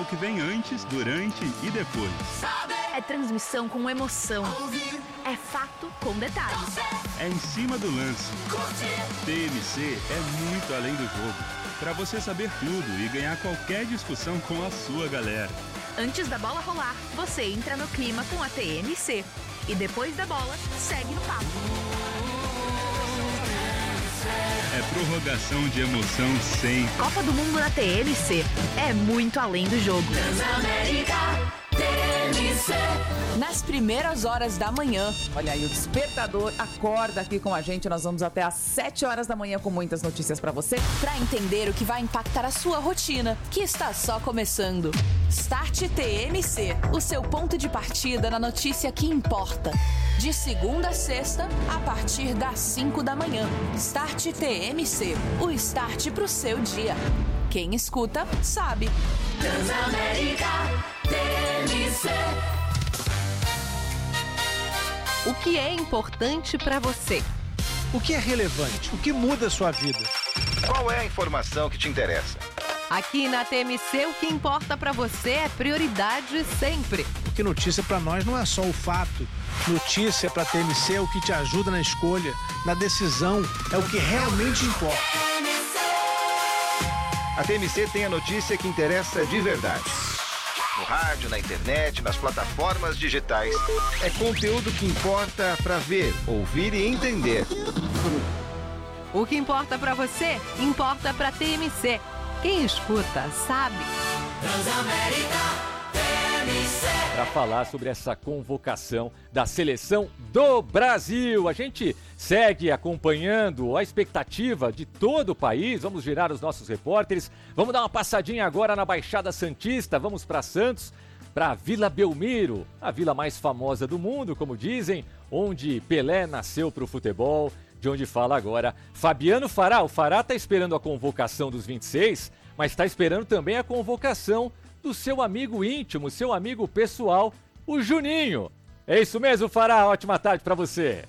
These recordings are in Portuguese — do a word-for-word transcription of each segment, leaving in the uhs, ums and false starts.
que vem antes, durante e depois. É transmissão com emoção. É fato com detalhes. É em cima do lance. T M C é muito além do jogo. Para você saber tudo e ganhar qualquer discussão com a sua galera. Antes da bola rolar, você entra no clima com a T M C. E depois da bola, segue no papo. É prorrogação de emoção sempre. Copa do Mundo na T M C. É muito além do jogo. Transamérica T M C. Nas primeiras horas da manhã, olha aí, o despertador acorda aqui com a gente. Nós vamos até às sete horas da manhã com muitas notícias pra você, Pra entender o que vai impactar a sua rotina, que está só começando. Start T M C, o seu ponto de partida na notícia que importa. De segunda a sexta, a partir das cinco da manhã. Start T M C, o start pro seu dia. Quem escuta, sabe. Transamérica T M C. O que é importante para você? O que é relevante? O que muda a sua vida? Qual é a informação que te interessa? Aqui na T M C, o que importa para você é prioridade sempre. Porque notícia para nós não é só o fato. Notícia para a T M C é o que te ajuda na escolha, na decisão, é o que realmente importa. A T M C tem a notícia que interessa de verdade. No rádio, na internet, nas plataformas digitais. É conteúdo que importa para ver, ouvir e entender. O que importa para você, importa para a T M C. Quem escuta, sabe. Transamérica T M C. Para falar sobre essa convocação da seleção do Brasil. A gente segue acompanhando a expectativa de todo o país. Vamos girar os nossos repórteres. Vamos dar uma passadinha agora na Baixada Santista. Vamos para Santos, para Vila Belmiro, a vila mais famosa do mundo, como dizem, onde Pelé nasceu para o futebol, de onde fala agora Fabiano Fará. O Fará está esperando a convocação dos vinte e seis, mas está esperando também a convocação do seu amigo íntimo, seu amigo pessoal, o Juninho. É isso mesmo, Fará? Ótima tarde para você.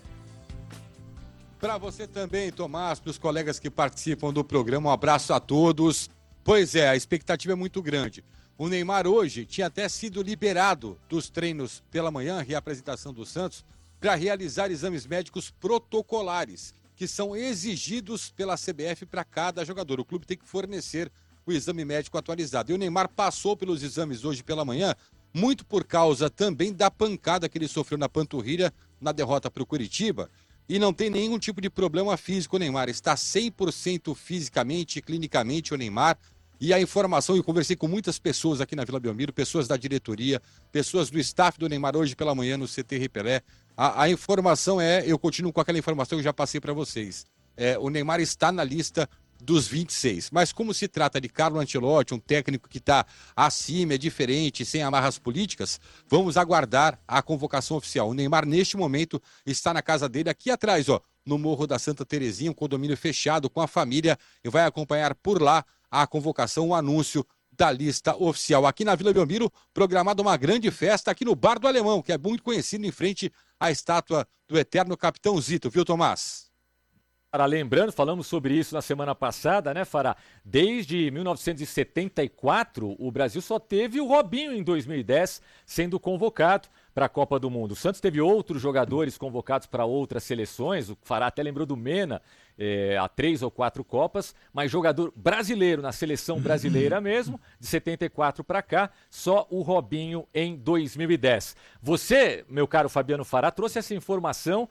Para você também, Tomás, para os colegas que participam do programa, um abraço a todos. Pois é, a expectativa é muito grande. O Neymar hoje tinha até sido liberado dos treinos pela manhã, reapresentação do Santos, para realizar exames médicos protocolares, que são exigidos pela C B F para cada jogador. O clube tem que fornecer o exame médico atualizado. E o Neymar passou pelos exames hoje pela manhã, muito por causa também da pancada que ele sofreu na panturrilha na derrota para o Curitiba. E não tem nenhum tipo de problema físico o Neymar. Está cem por cento fisicamente, clinicamente o Neymar. E a informação, eu conversei com muitas pessoas aqui na Vila Belmiro, pessoas da diretoria, pessoas do staff do Neymar hoje pela manhã no C T Ripelé. A, a informação é, eu continuo com aquela informação que eu já passei para vocês. É, o Neymar está na lista dos vinte e seis. Mas como se trata de Carlo Ancelotti, um técnico que está acima, é diferente, sem amarras políticas, vamos aguardar a convocação oficial. O Neymar, neste momento, está na casa dele, aqui atrás, ó, no Morro da Santa Terezinha, um condomínio fechado com a família, e vai acompanhar por lá a convocação, o anúncio da lista oficial. Aqui na Vila Belmiro, programada uma grande festa aqui no Bar do Alemão, que é muito conhecido em frente à estátua do eterno Capitão Zito, viu, Tomás? Fará, lembrando, falamos sobre isso na semana passada, né, Fará? Desde mil novecentos e setenta e quatro, o Brasil só teve o Robinho em dois mil e dez sendo convocado para a Copa do Mundo. O Santos teve outros jogadores convocados para outras seleções, o Fará até lembrou do Mena, é, há três ou quatro Copas, mas jogador brasileiro na seleção brasileira mesmo, de setenta e quatro para cá, só o Robinho em dois mil e dez. Você, meu caro Fabiano Fará, trouxe essa informação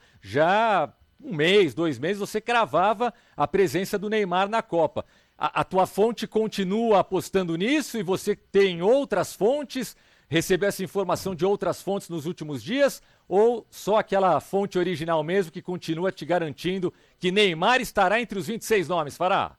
já um mês, dois meses, você cravava a presença do Neymar na Copa. A, a tua fonte continua apostando nisso e você tem outras fontes? Recebeu essa informação de outras fontes nos últimos dias? Ou só aquela fonte original mesmo que continua te garantindo que Neymar estará entre os vinte e seis nomes, Fará?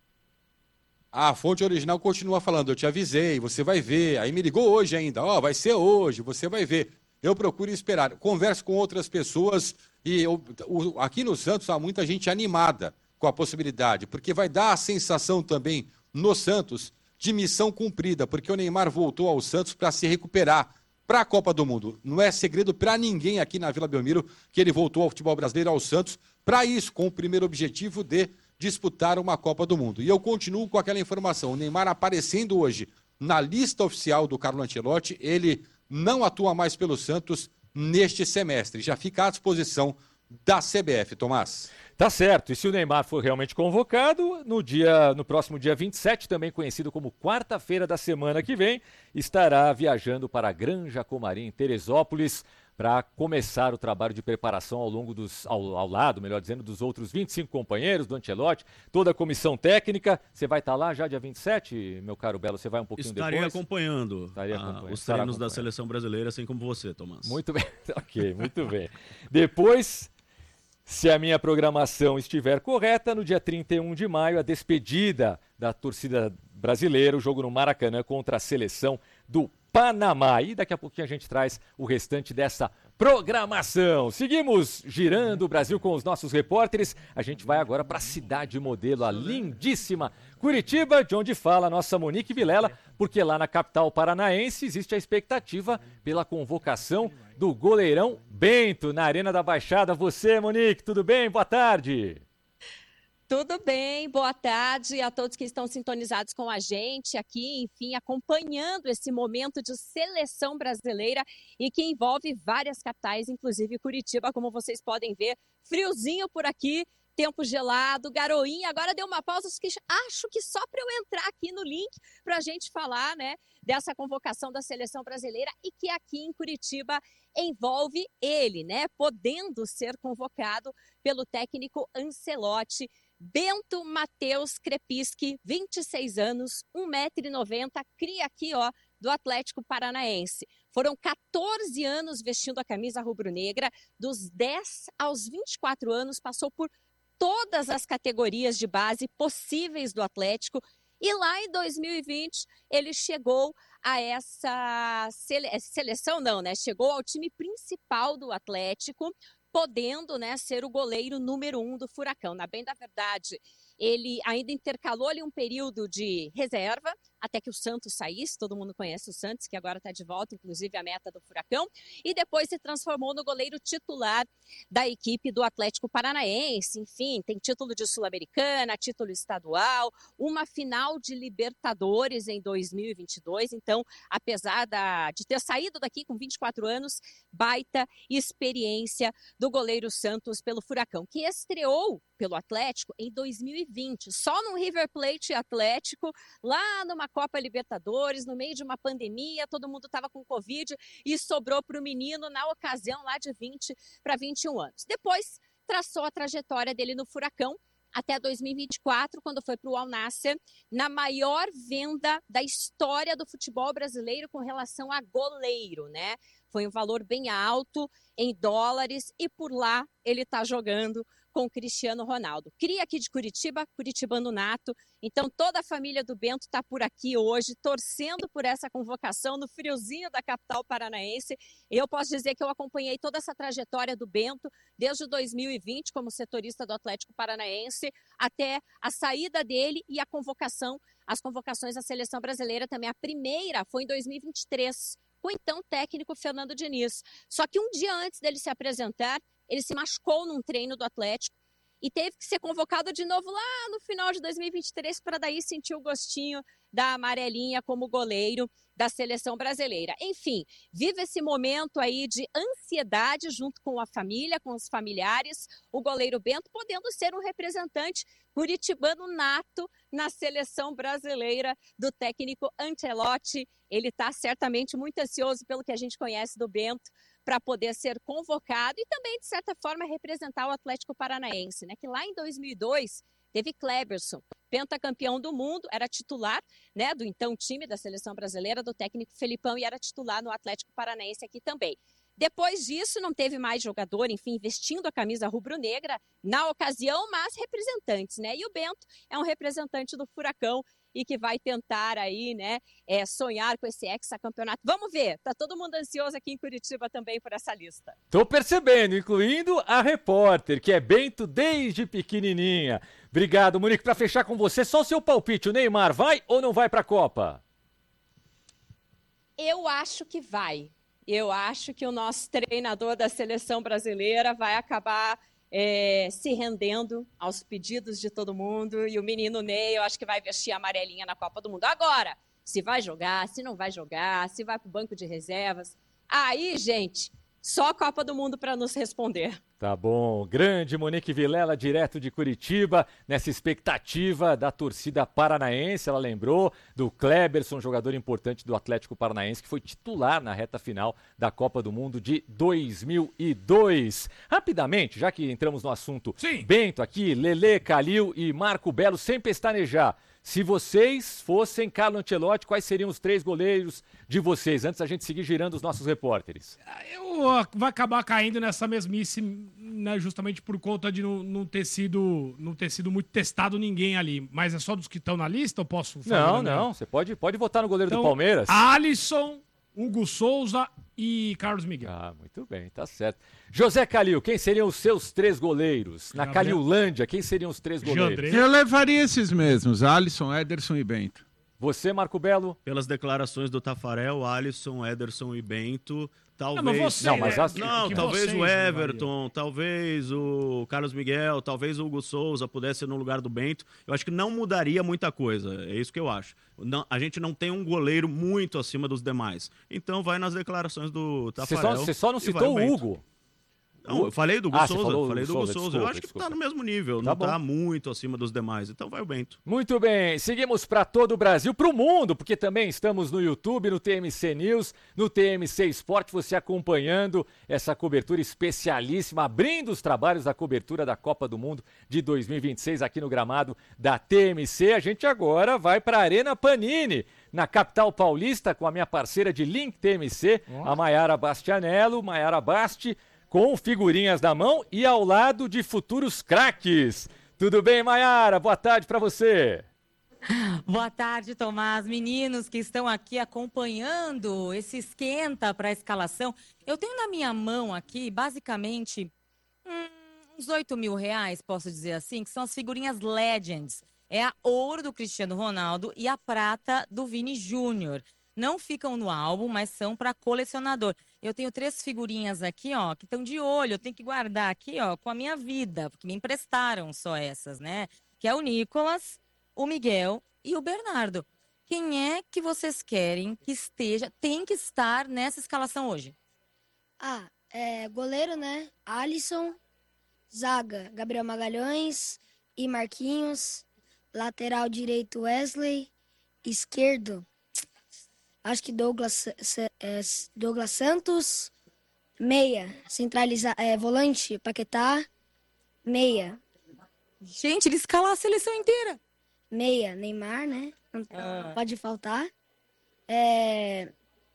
A fonte original continua falando, eu te avisei, você vai ver. Aí me ligou hoje ainda, ó, oh, vai ser hoje, você vai ver. Eu procuro esperar, converso com outras pessoas e eu, o, aqui no Santos há muita gente animada com a possibilidade, porque vai dar a sensação também no Santos de missão cumprida, porque o Neymar voltou ao Santos para se recuperar para a Copa do Mundo. Não é segredo para ninguém aqui na Vila Belmiro que ele voltou ao futebol brasileiro, ao Santos, para isso, com o primeiro objetivo de disputar uma Copa do Mundo. E eu continuo com aquela informação, o Neymar aparecendo hoje na lista oficial do Carlo Ancelotti, ele não atua mais pelo Santos neste semestre. Já fica à disposição da C B F, Tomás. Tá certo. E se o Neymar for realmente convocado, no, dia, no próximo dia vinte e sete, também conhecido como quarta-feira da semana que vem, estará viajando para a Granja Comarim, em Teresópolis, para começar o trabalho de preparação ao longo dos, ao, ao lado, melhor dizendo, dos outros vinte e cinco companheiros do Ancelotti, toda a comissão técnica. Você vai estar lá já dia vinte e sete, meu caro Belo? Você vai um pouquinho Estarei depois? acompanhando, Estarei a, acompanhando os treinos da seleção brasileira, assim como você, Tomás. Muito bem, ok, muito bem. Depois, se a minha programação estiver correta, no dia trinta e um de maio, a despedida da torcida brasileira, o jogo no Maracanã contra a seleção do Panamá. E daqui a pouquinho a gente traz o restante dessa programação. Seguimos girando o Brasil com os nossos repórteres. A gente vai agora para a cidade modelo, a lindíssima Curitiba, de onde fala a nossa Monique Vilela, porque lá na capital paranaense existe a expectativa pela convocação do goleirão Bento na Arena da Baixada. Você, Monique, tudo bem? Boa tarde. Tudo bem, boa tarde a todos que estão sintonizados com a gente aqui, enfim, acompanhando esse momento de seleção brasileira e que envolve várias capitais, inclusive Curitiba, como vocês podem ver, friozinho por aqui, tempo gelado, garoinha, agora deu uma pausa, acho que só para eu entrar aqui no link para a gente falar, né, dessa convocação da seleção brasileira e que aqui em Curitiba envolve ele, né, podendo ser convocado pelo técnico Ancelotti, Bento Matheus Krepisky, vinte e seis anos, um metro e noventa, cria aqui, ó, do Atlético Paranaense. Foram quatorze anos vestindo a camisa rubro-negra, dos dez aos vinte e quatro anos, passou por todas as categorias de base possíveis do Atlético e lá em dois mil e vinte ele chegou a essa sele... seleção, não, né? Chegou ao time principal do Atlético, podendo, né, ser o goleiro número um do Furacão. Na bem da verdade, ele ainda intercalou ali um período de reserva, até que o Santos saísse, todo mundo conhece o Santos, que agora está de volta, inclusive a meta do Furacão, e depois se transformou no goleiro titular da equipe do Atlético Paranaense, enfim, tem título de Sul-Americana, título estadual, uma final de Libertadores em dois mil e vinte e dois, então, apesar da, de ter saído daqui com vinte e quatro anos, baita experiência do goleiro Santos pelo Furacão, que estreou pelo Atlético em dois mil e vinte, só no River Plate Atlético, lá numa Copa Libertadores, no meio de uma pandemia, todo mundo estava com Covid e sobrou para o menino na ocasião lá de vinte para vinte e um anos. Depois traçou a trajetória dele no Furacão até dois mil e vinte e quatro, quando foi para o Al Nassr, na maior venda da história do futebol brasileiro com relação a goleiro, né? Foi um valor bem alto em dólares e por lá ele está jogando com o Cristiano Ronaldo. Cria aqui de Curitiba, curitibano nato, então toda a família do Bento está por aqui hoje, torcendo por essa convocação no friozinho da capital paranaense. Eu posso dizer que eu acompanhei toda essa trajetória do Bento, desde dois mil e vinte, como setorista do Atlético Paranaense, até a saída dele e a convocação, as convocações da seleção brasileira também. A primeira foi em dois mil e vinte e três, com o então técnico Fernando Diniz. Só que um dia antes dele se apresentar, ele se machucou num treino do Atlético e teve que ser convocado de novo lá no final de dois mil e vinte e três para daí sentir o gostinho da amarelinha como goleiro da seleção brasileira. Enfim, vive esse momento aí de ansiedade junto com a família, com os familiares, o goleiro Bento podendo ser um representante curitibano nato na seleção brasileira do técnico Ancelotti. Ele está certamente muito ansioso pelo que a gente conhece do Bento, para poder ser convocado e também, de certa forma, representar o Atlético Paranaense, né? Que lá em dois mil e dois teve Kleberson, pentacampeão do mundo, era titular, né, do então time da seleção brasileira, do técnico Felipão, e era titular no Atlético Paranaense aqui também. Depois disso, não teve mais jogador, enfim, vestindo a camisa rubro-negra na ocasião, mas representantes, né? E o Bento é um representante do Furacão e que vai tentar aí, né, é, sonhar com esse hexacampeonato. Vamos ver, tá todo mundo ansioso aqui em Curitiba também por essa lista. Tô percebendo, incluindo a repórter, que é Bento desde pequenininha. Obrigado, Monique. Para fechar com você, só o seu palpite, o Neymar vai ou não vai para a Copa? Eu acho que vai. Eu acho que o nosso treinador da seleção brasileira vai acabar É, se rendendo aos pedidos de todo mundo, e o menino Ney, eu acho que vai vestir a amarelinha na Copa do Mundo. Agora, se vai jogar, se não vai jogar, se vai para o banco de reservas. Aí, gente, só a Copa do Mundo para nos responder. Tá bom. Grande Monique Vilela, direto de Curitiba, nessa expectativa da torcida paranaense. Ela lembrou do Kleberson, jogador importante do Atlético Paranaense, que foi titular na reta final da Copa do Mundo de dois mil e dois. Rapidamente, já que entramos no assunto, Sim. Bento aqui, Lelê, Calil e Marco Belo, sem pestanejar. Se vocês fossem Carlo Ancelotti, quais seriam os três goleiros de vocês? Antes da gente seguir girando os nossos repórteres. Eu vou acabar caindo nessa mesmice, né, justamente por conta de não, não, ter sido, não ter sido muito testado ninguém ali. Mas é só dos que estão na lista ou posso falar? Não, não. Você pode, pode votar no goleiro então, do Palmeiras. Alisson, Hugo Souza e Carlos Miguel. Ah, muito bem, tá certo. José Calil, quem seriam os seus três goleiros? Na Gabriel... Calilândia, quem seriam os três goleiros? Eu levaria esses mesmos, Alisson, Ederson e Bento. Você, Marco Belo? Pelas declarações do Tafarel, Alisson, Ederson e Bento, talvez... Não, você, não, mas né? as... não talvez o Everton, talvez o Carlos Miguel, talvez o Hugo Souza pudesse ir no lugar do Bento. Eu acho que não mudaria muita coisa, é isso que eu acho. Não, a gente não tem um goleiro muito acima dos demais. Então vai nas declarações do Tafarel. Você só, só não citou o Hugo. Não, eu falei do Hugo ah, Souza, falou falei do Hugo Souza, Souza. Desculpa, eu acho que desculpa. tá no mesmo nível, tá não bom. tá muito acima dos demais. Então vai o Bento. Muito bem, seguimos para todo o Brasil, para o mundo, porque também estamos no YouTube, no T M C News, no T M C Sport, você acompanhando essa cobertura especialíssima, abrindo os trabalhos da cobertura da Copa do Mundo de dois mil e vinte e seis aqui no gramado da T M C. A gente agora vai para a Arena Panini, na capital paulista, com a minha parceira de Link T M C, a Maiara Bastianello. Maiara Basti, com figurinhas na mão e ao lado de futuros craques. Tudo bem, Maiara? Boa tarde para você. Boa tarde, Tomás. Meninos que estão aqui acompanhando esse esquenta para a escalação. Eu tenho na minha mão aqui, basicamente, hum, uns oito mil reais, posso dizer assim, que são as figurinhas Legends. É a ouro do Cristiano Ronaldo e a prata do Vini Júnior. Não ficam no álbum, mas são para colecionador. Eu tenho três figurinhas aqui, ó, que estão de olho. Eu tenho que guardar aqui, ó, com a minha vida, porque me emprestaram só essas, né? Que é o Nicolas, o Miguel e o Bernardo. Quem é que vocês querem que esteja, tem que estar nessa escalação hoje? Ah, é, goleiro, né? Alisson, zaga, Gabriel Magalhães e Marquinhos, lateral direito Wesley, esquerdo, acho que Douglas, é, Douglas Santos, meia, centraliza, é, volante, Paquetá, meia. Gente, ele escala a seleção inteira. Meia, Neymar, né? Não ah. pode faltar. É...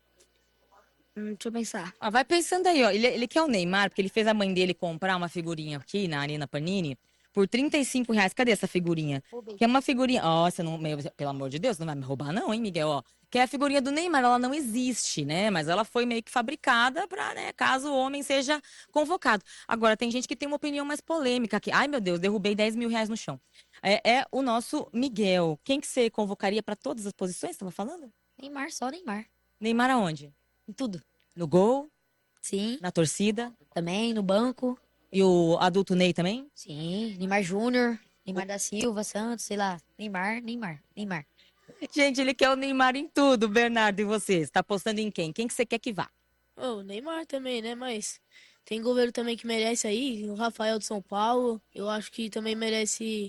Hum, deixa eu pensar. Ah, vai pensando aí, ó. Ele, ele quer o Neymar, porque ele fez a mãe dele comprar uma figurinha aqui na Arena Panini por trinta e cinco reais. Cadê essa figurinha? Roubei. Que é uma figurinha... Ó, você não... Meu, pelo amor de Deus, não vai me roubar não, hein, Miguel? Ó, que é a figurinha do Neymar. Ela não existe, né? Mas ela foi meio que fabricada pra, né, caso o homem seja convocado. Agora, tem gente que tem uma opinião mais polêmica aqui. Ai, meu Deus, derrubei dez mil reais no chão. É, é o nosso Miguel. Quem que você convocaria pra todas as posições, você tava falando? Neymar, só Neymar. Neymar aonde? Em tudo. No gol? Sim. Na torcida? Também, no banco. E o adulto Ney também? Sim, Neymar Júnior, Neymar da Silva, Santos, sei lá. Neymar, Neymar, Neymar. Gente, ele quer o Neymar em tudo, Bernardo. E você? Você tá apostando em quem? Quem que você quer que vá? O oh, Neymar também, né? Mas tem goleiro também que merece aí. O Rafael de São Paulo. Eu acho que também merece...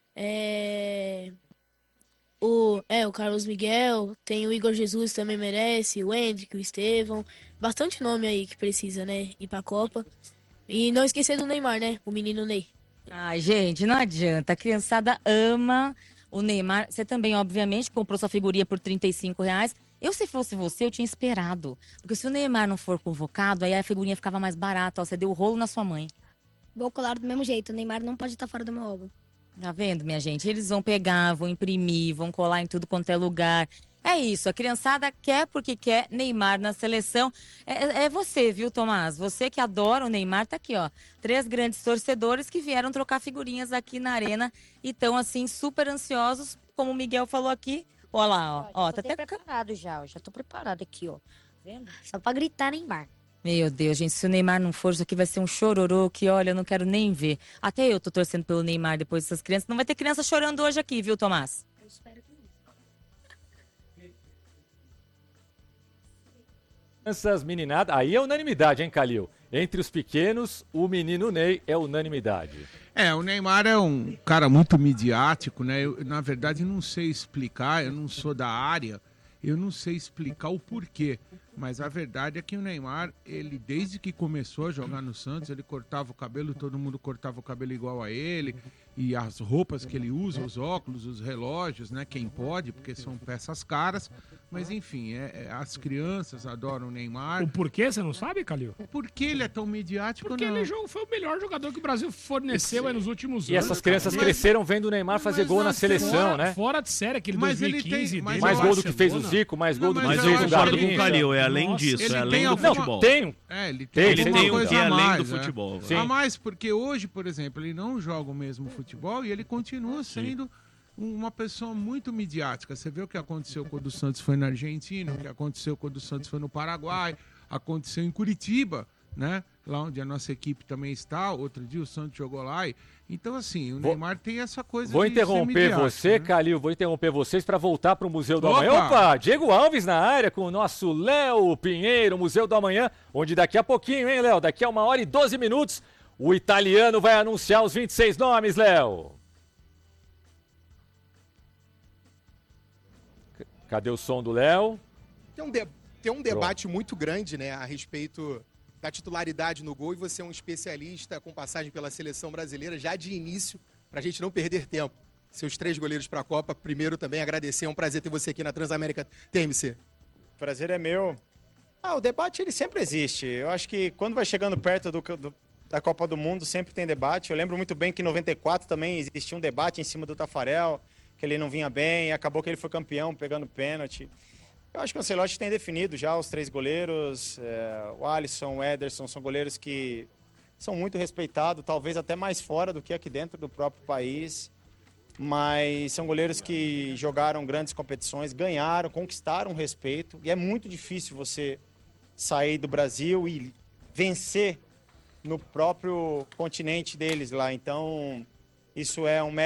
É... O, é, o Carlos Miguel. Tem o Igor Jesus também merece. O Hendrick, o Estevão. Bastante nome aí que precisa, né? Ir pra Copa. E não esquecer do Neymar, né? O menino Ney. Ai, gente, não adianta. A criançada ama o Neymar. Você também, obviamente, comprou sua figurinha por trinta e cinco reais. Eu, se fosse você, eu tinha esperado. Porque se o Neymar não for convocado, aí a figurinha ficava mais barata. Ó, você deu o rolo na sua mãe. Vou colar do mesmo jeito. O Neymar não pode estar fora do meu álbum. Tá vendo, minha gente? Eles vão pegar, vão imprimir, vão colar em tudo quanto é lugar. É isso, a criançada quer porque quer Neymar na seleção. É, é você, viu, Tomás? Você que adora o Neymar, tá aqui, ó. Três grandes torcedores que vieram trocar figurinhas aqui na arena e estão, assim, super ansiosos, como o Miguel falou aqui. Olha lá, ó. ó tá até preparado já, ó. Já tô preparado aqui, ó. Vendo? Só pra gritar Neymar. Meu Deus, gente, se o Neymar não for, isso aqui vai ser um chororô que, olha, eu não quero nem ver. Até eu tô torcendo pelo Neymar depois dessas crianças. Não vai ter criança chorando hoje aqui, viu, Tomás? Eu espero que Essas meninadas, aí é unanimidade, hein, Calil? Entre os pequenos, o menino Ney é unanimidade. É, o Neymar é um cara muito midiático, né? Eu, na verdade, não sei explicar, eu não sou da área, eu não sei explicar o porquê. Mas a verdade é que o Neymar, ele desde que começou a jogar no Santos, ele cortava o cabelo, todo mundo cortava o cabelo igual a ele. E as roupas que ele usa, os óculos, os relógios, né? Quem pode, porque são peças caras. Mas enfim, é, é, as crianças adoram o Neymar. O porquê você não sabe, Calil? Por que ele é tão midiático? Porque não? ele jogou, foi o melhor jogador que o Brasil forneceu aí nos últimos E anos. essas crianças cara. cresceram vendo o Neymar fazer gol na seleção, fora, né? Fora de série, aquele Mas dois mil e ele tem- quinze mas dele. Mais eu gol acho do que fez o Barcelona. Zico, mais gol do Mas que eu fez o concordo com o Garrincha. Calil, é além Nossa, disso, ele é tem além do alguma- futebol. Tem. É, ele Tem, tem, ele alguma tem um coisa que é a além mais, do né? futebol. Sim. A mais, porque hoje, por exemplo, ele não joga o mesmo futebol e ele continua sendo uma pessoa muito midiática. Você vê o que aconteceu quando o Santos foi na Argentina, o que aconteceu quando o Santos foi no Paraguai, aconteceu em Curitiba, né? Lá onde a nossa equipe também está. Outro dia o Santos jogou lá. E... Então, assim, o Vou- Neymar tem essa coisa Vou de ser interromper midiático, você, né? Calil, vou interromper vocês para voltar para o Museu do Opa! Amanhã. Opa, Diego Alves na área com o nosso Léo Pinheiro, Museu do Amanhã, onde daqui a pouquinho, hein, Léo? Daqui a uma hora e doze minutos, o italiano vai anunciar os vinte e seis nomes, Léo. C- Cadê o som do Léo? Tem um, de- tem um debate muito grande, né, a respeito da titularidade no gol, e você é um especialista com passagem pela seleção brasileira já de início, para a gente não perder tempo. Seus três goleiros para a Copa, primeiro também agradecer, é um prazer ter você aqui na Transamérica T M C. Prazer é meu. Ah, o debate ele sempre existe. Eu acho que quando vai chegando perto do, do- da Copa do Mundo sempre tem debate. Eu lembro muito bem que em noventa e quatro também existia um debate em cima do Tafarel, que ele não vinha bem, e acabou que ele foi campeão pegando pênalti. Eu acho que o Ancelotti tem definido já os três goleiros. É, o Alisson, o Ederson são goleiros que são muito respeitados, talvez até mais fora do que aqui dentro do próprio país. Mas são goleiros que jogaram grandes competições, ganharam, conquistaram respeito. E é muito difícil você sair do Brasil e vencer no próprio continente deles lá. Então, isso é um mérito.